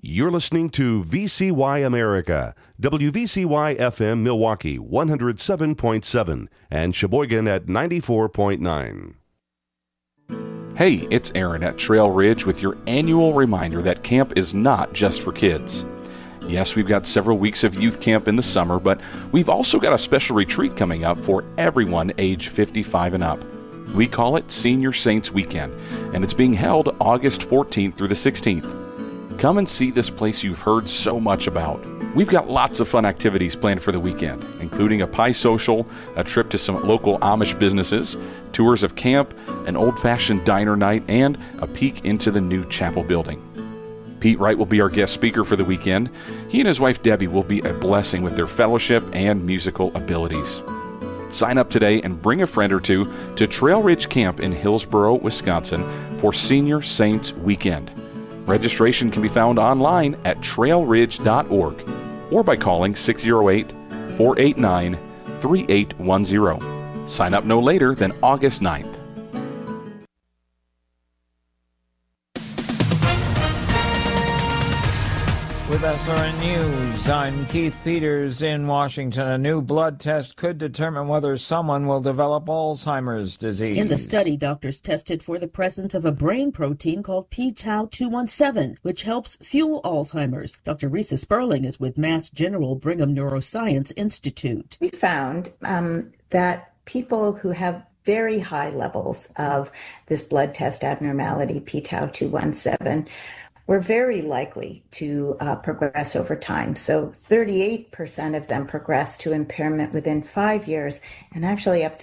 You're listening to VCY America, WVCY FM Milwaukee 107.7 and Sheboygan at 94.9. Hey, it's Aaron at Trail Ridge with your annual reminder that camp is not just for kids. Yes, we've got several weeks of youth camp in the summer, but we've also got a special retreat coming up for everyone age 55 and up. We call it Senior Saints Weekend, and it's being held August 14th through the 16th. Come and see this place you've heard so much about. We've got lots of fun activities planned for the weekend, including a pie social, a trip to some local Amish businesses, tours of camp, an old-fashioned diner night, and a peek into the new chapel building. Pete Wright will be our guest speaker for the weekend. He and his wife Debbie will be a blessing with their fellowship and musical abilities. Sign up today and bring a friend or two to Trail Ridge Camp in Hillsboro, Wisconsin for Senior Saints Weekend. Registration can be found online at trailridge.org or by calling 608-489-3810. Sign up no later than August 9th. With SRN News, I'm Keith Peters in Washington. A new blood test could determine whether someone will develop Alzheimer's disease. In the study, doctors tested for the presence of a brain protein called p-tau217, which helps fuel Alzheimer's. Dr. Risa Sperling is with Mass General Brigham Neuroscience Institute. We found that people who have very high levels of this blood test abnormality, p-tau217, were very likely to progress over time. So 38% of them progressed to impairment within 5 years, and actually up to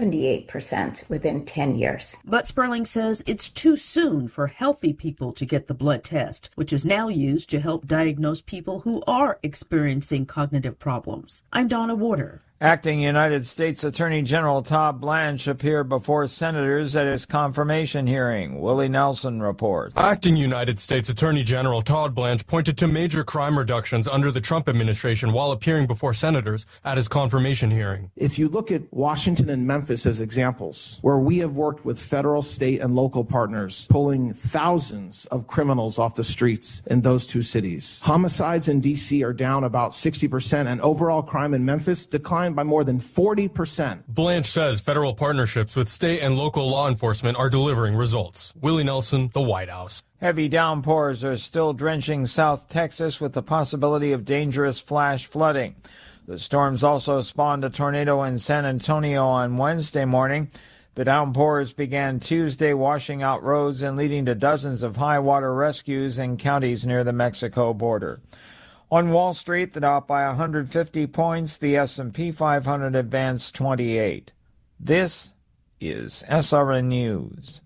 78% within 10 years. But Sperling says it's too soon for healthy people to get the blood test, which is now used to help diagnose people who are experiencing cognitive problems. I'm Donna Warder. Acting United States Attorney General Todd Blanche appeared before senators at his confirmation hearing. Willie Nelson reports. Acting United States Attorney General Todd Blanche pointed to major crime reductions under the Trump administration while appearing before senators at his confirmation hearing. If you look at Washington and Memphis as examples, where we have worked with federal, state, and local partners, pulling thousands of criminals off the streets in those two cities. Homicides in D.C. are down about 60%, and overall crime in Memphis declined by more than 40%. Blanche says federal partnerships with state and local law enforcement are delivering results. Willie Nelson, the White House. Heavy downpours are still drenching South Texas with the possibility of dangerous flash flooding. The storms also spawned a tornado in San Antonio on Wednesday morning. The downpours began Tuesday, washing out roads and leading to dozens of high water rescues in counties near the Mexico border. On Wall Street, the Dow by 150 points, the S&P 500 advanced 28. This is SRN News.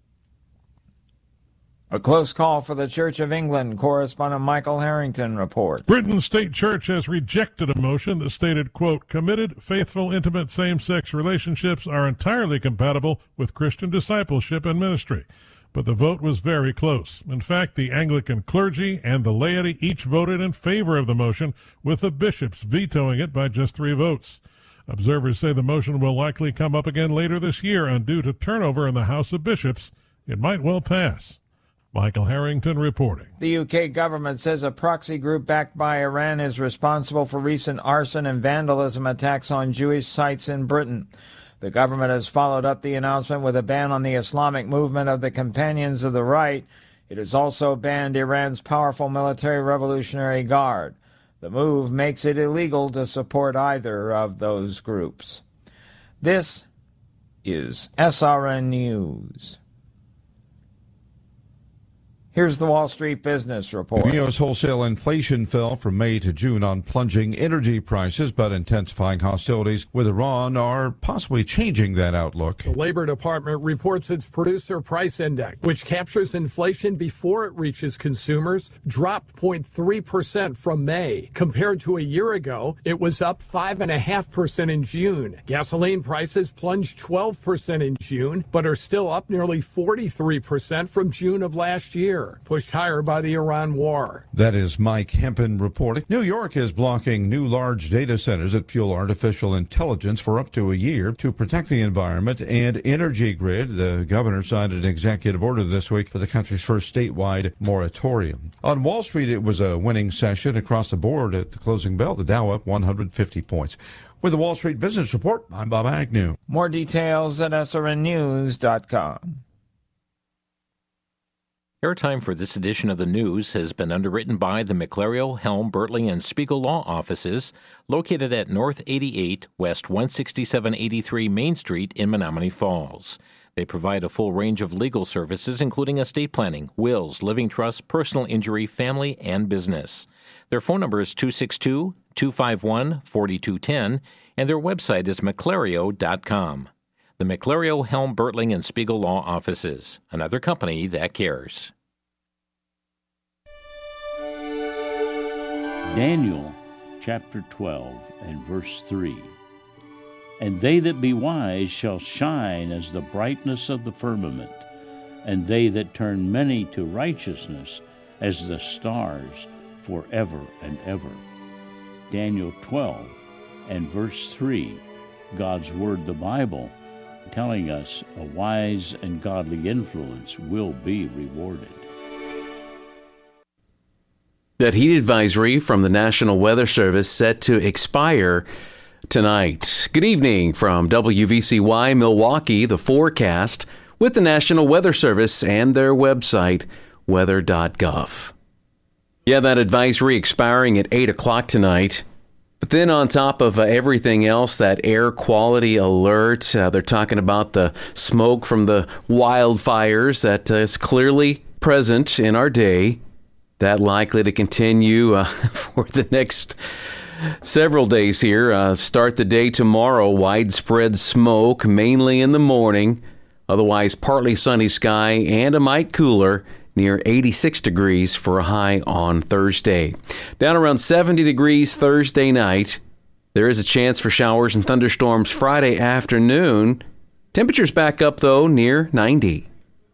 A close call for the Church of England. Correspondent Michael Harrington reports. Britain's state church has rejected a motion that stated, quote, committed, faithful, intimate same-sex relationships are entirely compatible with Christian discipleship and ministry. But the vote was very close. In fact, the Anglican clergy and the laity each voted in favor of the motion, with the bishops vetoing it by just 3 votes. Observers say the motion will likely come up again later this year, and due to turnover in the House of Bishops, it might well pass. Michael Harrington reporting. The UK government says a proxy group backed by Iran is responsible for recent arson and vandalism attacks on Jewish sites in Britain. The government has followed up the announcement with a ban on the Islamic movement of the Companions of the Right. It has also banned Iran's powerful military Revolutionary Guard. The move makes it illegal to support either of those groups. This is SRN News. Here's the Wall Street Business Report. U.S. wholesale inflation fell from May to June on plunging energy prices, but intensifying hostilities with Iran are possibly changing that outlook. The Labor Department reports its Producer Price Index, which captures inflation before it reaches consumers, dropped 0.3% from May. Compared to a year ago, it was up 5.5% in June. Gasoline prices plunged 12% in June, but are still up nearly 43% from June of last year. year, pushed higher by the Iran war. That is Mike Hempen reporting. New York is blocking new large data centers that fuel artificial intelligence for up to a year to protect the environment and energy grid. The governor signed an executive order this week for the country's first statewide moratorium. On Wall Street, it was a winning session across the board at the closing bell. The Dow up 150 points. With the Wall Street Business Report, I'm Bob Agnew. More details at srnnews.com. Airtime for this edition of the news has been underwritten by the McLario, Helm, Bertley, and Spiegel Law Offices, located at North 88, West 16783 Main Street in Menominee Falls. They provide a full range of legal services, including estate planning, wills, living trusts, personal injury, family, and business. Their phone number is 262-251-4210, and their website is mclario.com. The McLario, Helm, Bertling, and Spiegel Law Offices, another company that cares. Daniel chapter 12 and verse 3. And they that be wise shall shine as the brightness of the firmament, and they that turn many to righteousness as the stars forever and ever. Daniel 12 and verse 3, God's Word, the Bible, telling us a wise and godly influence will be rewarded. That heat advisory from the National Weather Service set to expire tonight. Good evening from WVCY Milwaukee, the forecast with the National Weather Service and their website, weather.gov. Yeah, that advisory expiring at 8 o'clock tonight. But then on top of everything else, that air quality alert, they're talking about the smoke from the wildfires that is clearly present in our day. That likely to continue for the next several days here. Start the day tomorrow, widespread smoke, mainly in the morning. Otherwise, partly sunny sky and a mite cooler, near 86 degrees for a high on Thursday. Down around 70 degrees Thursday night. There is a chance for showers and thunderstorms Friday afternoon. Temperatures back up, though, near 90.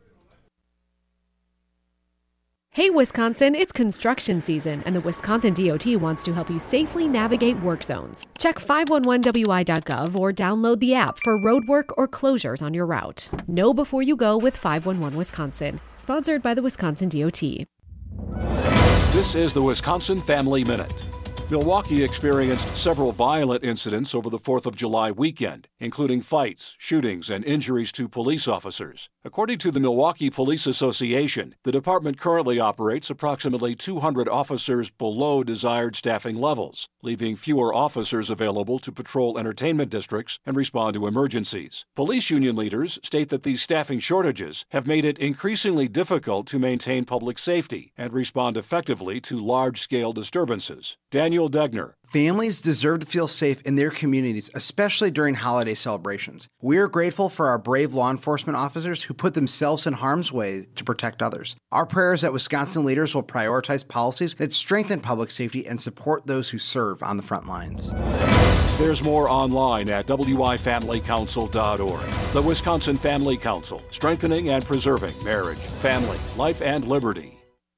Hey, Wisconsin, it's construction season, and the Wisconsin DOT wants to help you safely navigate work zones. Check 511wi.gov or download the app for road work or closures on your route. Know before you go with 511 Wisconsin. Sponsored by the Wisconsin DOT. This is the Wisconsin Family Minute. Milwaukee experienced several violent incidents over the 4th of July weekend, including fights, shootings, and injuries to police officers. According to the Milwaukee Police Association, the department currently operates approximately 200 officers below desired staffing levels, leaving fewer officers available to patrol entertainment districts and respond to emergencies. Police union leaders state that these staffing shortages have made it increasingly difficult to maintain public safety and respond effectively to large-scale disturbances. Daniel Degner. Families deserve to feel safe in their communities, especially during holiday celebrations. We are grateful for our brave law enforcement officers who put themselves in harm's way to protect others. Our prayer is that Wisconsin leaders will prioritize policies that strengthen public safety and support those who serve on the front lines. There's more online at wifamilycouncil.org. The Wisconsin Family Council, strengthening and preserving marriage, family, life, and liberty.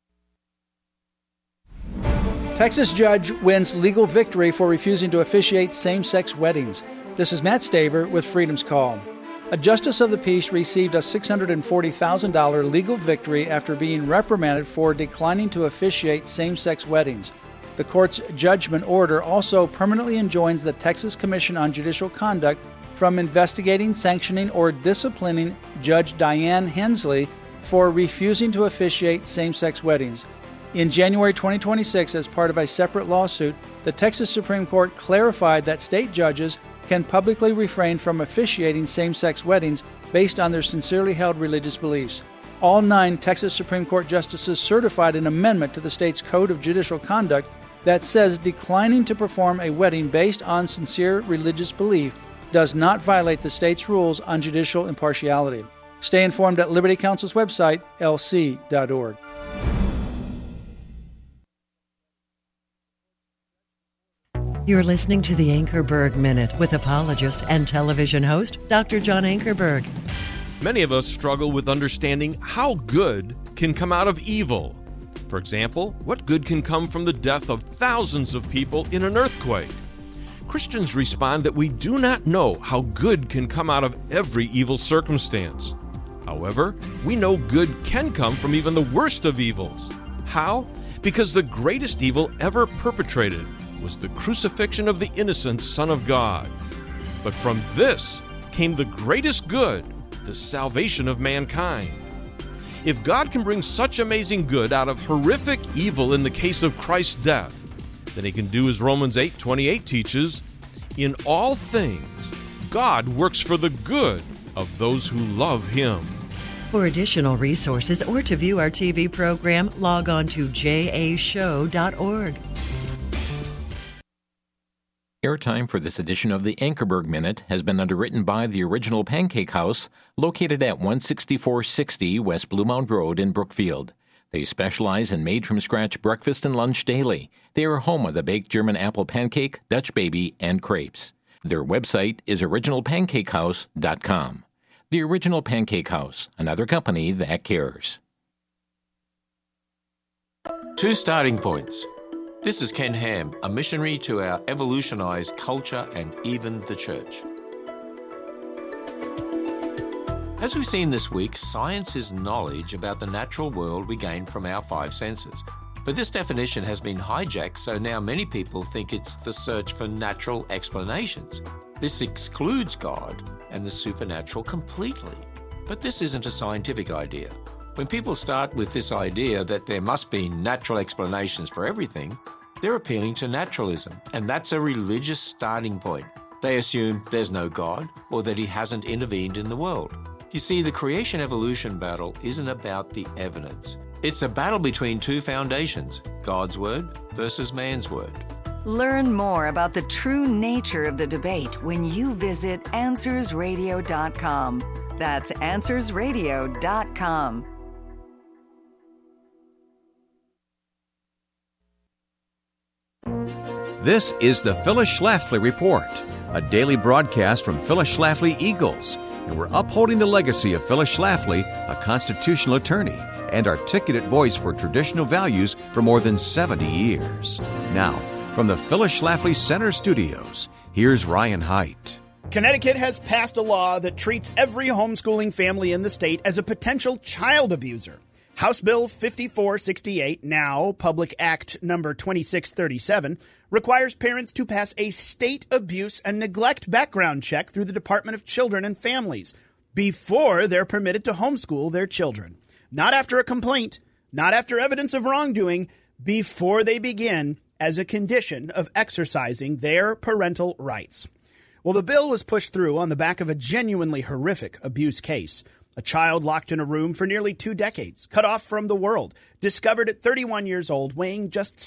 Texas judge wins legal victory for refusing to officiate same-sex weddings. This is Matt Staver with Freedom's Call. A justice of the peace received a $640,000 legal victory after being reprimanded for declining to officiate same-sex weddings. The court's judgment order also permanently enjoins the Texas Commission on Judicial Conduct from investigating, sanctioning, or disciplining Judge Diane Hensley for refusing to officiate same-sex weddings. In January 2026, as part of a separate lawsuit, the Texas Supreme Court clarified that state judges can publicly refrain from officiating same-sex weddings based on their sincerely held religious beliefs. All 9 Texas Supreme Court justices certified an amendment to the state's Code of Judicial Conduct that says declining to perform a wedding based on sincere religious belief does not violate the state's rules on judicial impartiality. Stay informed at Liberty Counsel's website, lc.org. You're listening to the Ankerberg Minute with apologist and television host, Dr. John Ankerberg. Many of us struggle with understanding how good can come out of evil. For example, what good can come from the death of thousands of people in an earthquake? Christians respond that we do not know how good can come out of every evil circumstance. However, we know good can come from even the worst of evils. How? Because the greatest evil ever perpetrated was the crucifixion of the innocent Son of God. But from this came the greatest good, the salvation of mankind. If God can bring such amazing good out of horrific evil in the case of Christ's death, then he can do as Romans 8:28 teaches, in all things, God works for the good of those who love him. For additional resources or to view our TV program, log on to jashow.org. Airtime for this edition of the Ankerberg Minute has been underwritten by the Original Pancake House, located at 16460 West Bluemount Road in Brookfield. They specialize in made-from-scratch breakfast and lunch daily. They are home of the baked German apple pancake, Dutch baby, and crepes. Their website is originalpancakehouse.com. The Original Pancake House, another company that cares. 2 starting points. This is Ken Ham, a missionary to our evolutionized culture and even the church. As we've seen this week, science is knowledge about the natural world we gain from our 5 senses. But this definition has been hijacked, so now many people think it's the search for natural explanations. This excludes God and the supernatural completely. But this isn't a scientific idea. When people start with this idea that there must be natural explanations for everything, they're appealing to naturalism, and that's a religious starting point. They assume there's no God or that he hasn't intervened in the world. You see, the creation-evolution battle isn't about the evidence. It's a battle between 2 foundations, God's Word versus man's Word. Learn more about the true nature of the debate when you visit AnswersRadio.com. That's AnswersRadio.com. This is the Phyllis Schlafly Report, a daily broadcast from Phyllis Schlafly Eagles, and we're upholding the legacy of Phyllis Schlafly, a constitutional attorney and articulate voice for traditional values for more than 70 years. Now, from the Phyllis Schlafly Center Studios, here's Ryan Haidt. Connecticut has passed a law that treats every homeschooling family in the state as a potential child abuser. House Bill 5468, now Public Act number 2637, requires parents to pass a state abuse and neglect background check through the Department of Children and Families before they're permitted to homeschool their children. Not after a complaint, not after evidence of wrongdoing, before they begin as a condition of exercising their parental rights. Well, the bill was pushed through on the back of a genuinely horrific abuse case. A child locked in a room for nearly 2 decades, cut off from the world, discovered at 31 years old, weighing just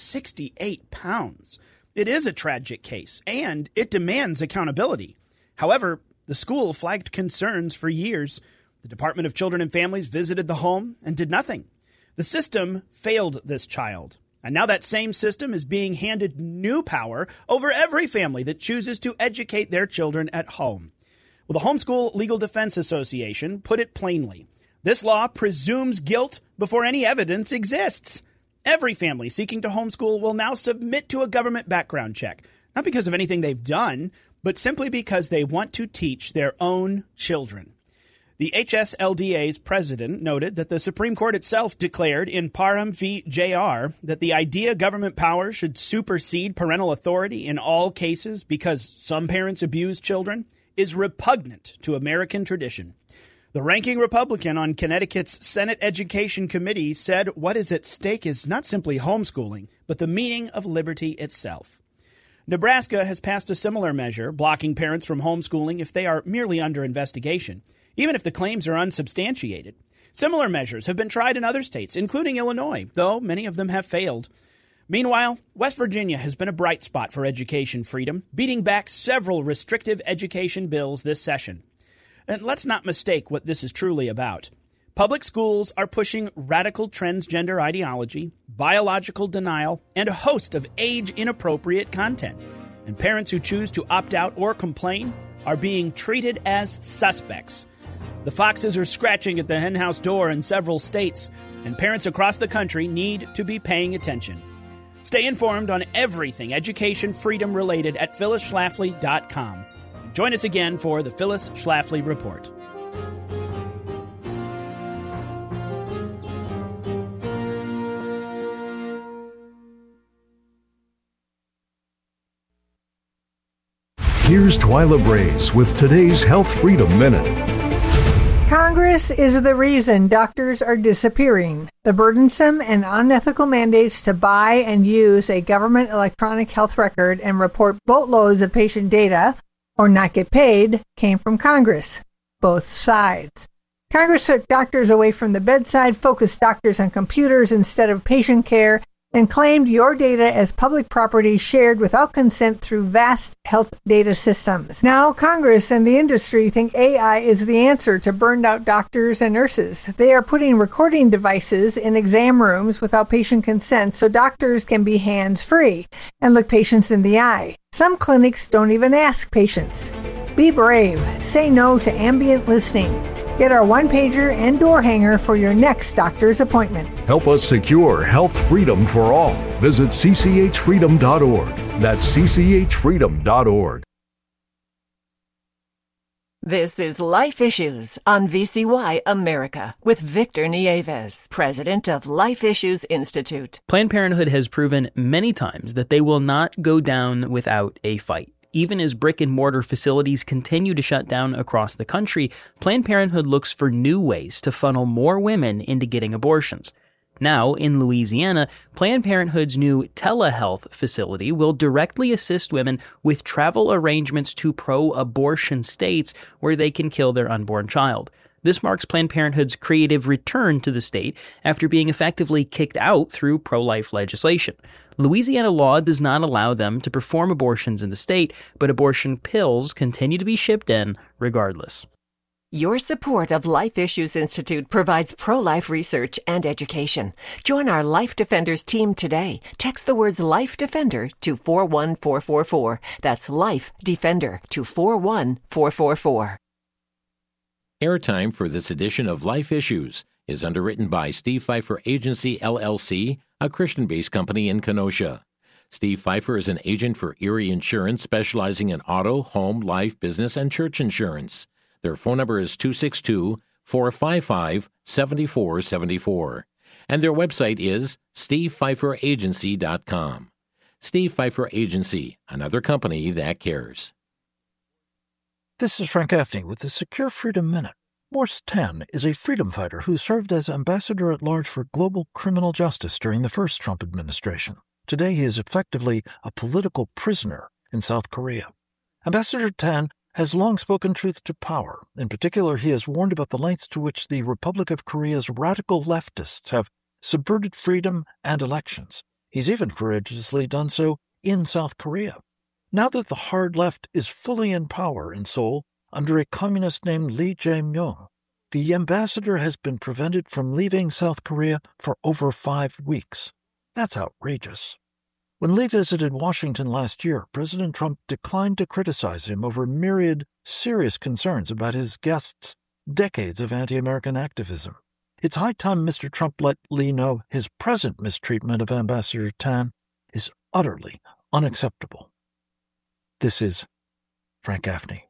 68 pounds. It is a tragic case, and it demands accountability. However, the school flagged concerns for years. The Department of Children and Families visited the home and did nothing. The system failed this child, and now that same system is being handed new power over every family that chooses to educate their children at home. Well, the Homeschool Legal Defense Association put it plainly. This law presumes guilt before any evidence exists. Every family seeking to homeschool will now submit to a government background check, not because of anything they've done, but simply because they want to teach their own children. The HSLDA's president noted that the Supreme Court itself declared in Parham v. JR that the idea government power should supersede parental authority in all cases because some parents abuse children is repugnant to American tradition. The ranking Republican on Connecticut's Senate Education Committee said what is at stake is not simply homeschooling, but the meaning of liberty itself. Nebraska has passed a similar measure, blocking parents from homeschooling if they are merely under investigation, even if the claims are unsubstantiated. Similar measures have been tried in other states, including Illinois, though many of them have failed. Meanwhile, West Virginia has been a bright spot for education freedom, beating back several restrictive education bills this session. And let's not mistake what this is truly about. Public schools are pushing radical transgender ideology, biological denial, and a host of age-inappropriate content. And parents who choose to opt out or complain are being treated as suspects. The foxes are scratching at the henhouse door in several states, and parents across the country need to be paying attention. Stay informed on everything education freedom related at phyllisschlafly.com. Join us again for the Phyllis Schlafly Report. Here's Twyla Brace with today's Health Freedom Minute. Congress is the reason doctors are disappearing. The burdensome and unethical mandates to buy and use a government electronic health record and report boatloads of patient data or not get paid came from Congress. Both sides. Congress took doctors away from the bedside, focused doctors on computers instead of patient care, and claimed your data as public property shared without consent through vast health data systems. Now, Congress and the industry think AI is the answer to burned out doctors and nurses. They are putting recording devices in exam rooms without patient consent so doctors can be hands-free and look patients in the eye. Some clinics don't even ask patients. Be brave. Say no to ambient listening. Get our one-pager and door hanger for your next doctor's appointment. Help us secure health freedom for all. Visit cchfreedom.org. That's cchfreedom.org. This is Life Issues on VCY America with Victor Nieves, president of Life Issues Institute. Planned Parenthood has proven many times that they will not go down without a fight. Even as brick-and-mortar facilities continue to shut down across the country, Planned Parenthood looks for new ways to funnel more women into getting abortions. Now, in Louisiana, Planned Parenthood's new telehealth facility will directly assist women with travel arrangements to pro-abortion states where they can kill their unborn child. This marks Planned Parenthood's creative return to the state after being effectively kicked out through pro-life legislation. Louisiana law does not allow them to perform abortions in the state, but abortion pills continue to be shipped in regardless. Your support of Life Issues Institute provides pro-life research and education. Join our Life Defenders team today. Text the words Life Defender to 41444. That's Life Defender to 41444. Airtime for this edition of Life Issues is underwritten by Steve Pfeiffer Agency, LLC, a Christian-based company in Kenosha. Steve Pfeiffer is an agent for Erie Insurance, specializing in auto, home, life, business, and church insurance. Their phone number is 262-455-7474. And their website is stevepfeiferagency.com. Steve Pfeiffer Agency, another company that cares. This is Frank Gaffney with the Secure Freedom Minute. Morse Tan is a freedom fighter who served as ambassador-at-large for global criminal justice during the first Trump administration. Today he is effectively a political prisoner in South Korea. Ambassador Tan has long spoken truth to power. In particular, he has warned about the lengths to which the Republic of Korea's radical leftists have subverted freedom and elections. He's even courageously done so in South Korea. Now that the hard left is fully in power in Seoul, under a communist named Lee Jae-myung, the ambassador has been prevented from leaving South Korea for over 5 weeks. That's outrageous. When Lee visited Washington last year, President Trump declined to criticize him over myriad serious concerns about his guest's decades of anti-American activism. It's high time Mr. Trump let Lee know his present mistreatment of Ambassador Tan is utterly unacceptable. This is Frank Gaffney.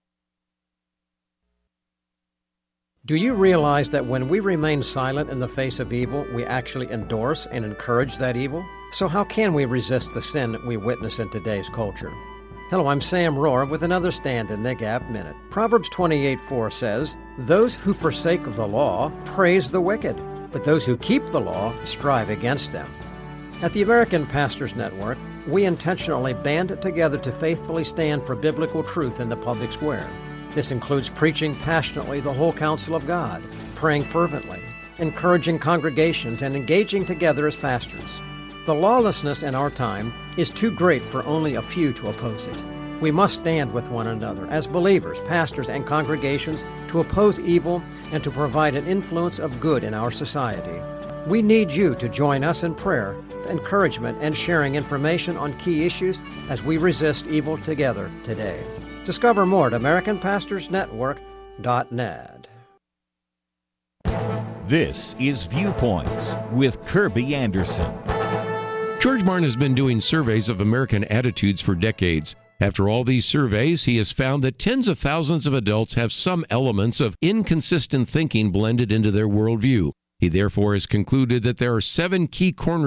Do you realize that when we remain silent in the face of evil, we actually endorse and encourage that evil? So how can we resist the sin we witness in today's culture? Hello, I'm Sam Rohr with another Stand in the Gap Minute. Proverbs 28:4 says, "Those who forsake the law praise the wicked, but those who keep the law strive against them." At the American Pastors Network, we intentionally band together to faithfully stand for biblical truth in the public square. This includes preaching passionately the whole counsel of God, praying fervently, encouraging congregations, and engaging together as pastors. The lawlessness in our time is too great for only a few to oppose it. We must stand with one another as believers, pastors, and congregations to oppose evil and to provide an influence of good in our society. We need you to join us in prayer, encouragement, and sharing information on key issues as we resist evil together today. Discover more at AmericanPastorsNetwork.net. This is Viewpoints with Kirby Anderson. George Martin has been doing surveys of American attitudes for decades. After all these surveys, he has found that tens of thousands of adults have some elements of inconsistent thinking blended into their worldview. He therefore has concluded that there are 7 key cornerstones